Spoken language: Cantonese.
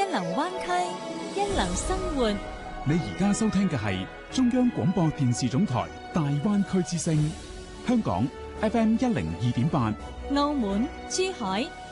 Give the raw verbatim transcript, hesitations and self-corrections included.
流灣區，一流生活。 你而家收聽嘅係中央廣播電視總台大灣區之聲，香港 F M 一零二點八， 澳門、珠海